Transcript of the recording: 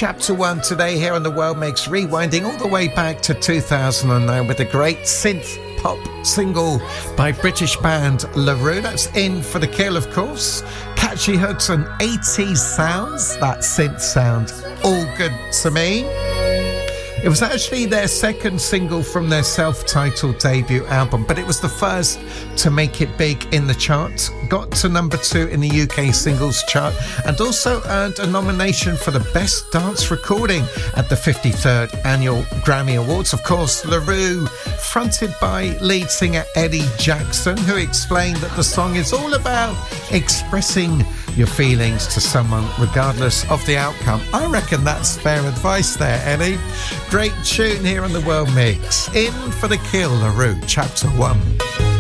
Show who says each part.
Speaker 1: Chapter 1 today here on the World Mix, rewinding all the way back to 2009 with a great synth pop single by British band La Roux. That's In for the Kill, of course. Catchy hooks and 80s sounds. That synth sound, all good to me. It was actually their second single from their self-titled debut album, but it was the first to make it big in the charts. Got to number 2 in the UK singles chart and also earned a nomination for the Best Dance Recording at the 53rd Annual Grammy Awards. Of course, La Roux, fronted by lead singer Eddie Jackson, who explained that the song is all about expressing your feelings to someone regardless of the outcome. I reckon that's fair advice there, Eddie. Great tune here on the World Mix. In for the Kill, La Roux, Chapter 1.